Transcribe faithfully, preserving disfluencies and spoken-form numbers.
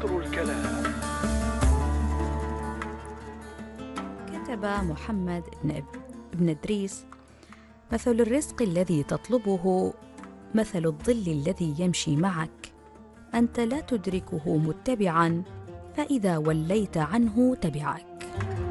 عطر الكلام. كتب محمد بن بن إدريس: مثل الرزق الذي تطلبه مثل الظل الذي يمشي معك، أنت لا تدركه متبعا، فإذا وليت عنه تبعك.